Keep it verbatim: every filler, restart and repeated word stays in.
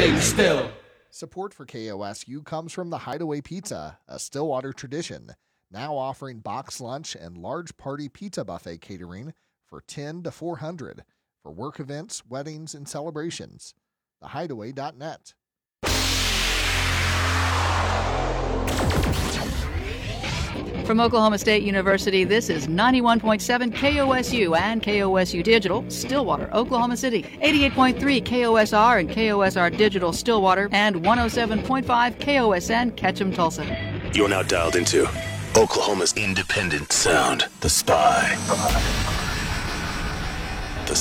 baby, still. Support for K O S U comes from the Hideaway Pizza, a Stillwater tradition, now offering box lunch and large party pizza buffet catering for ten to four hundred for work events, weddings, and celebrations. the hideaway dot net. From Oklahoma State University, this is ninety-one point seven K O S U and K O S U Digital, Stillwater, Oklahoma City. eighty-eight point three K O S R and K O S R Digital, Stillwater, and one oh seven point five K O S N, Ketchum, Tulsa. You're now dialed into Oklahoma's independent sound, The Spy.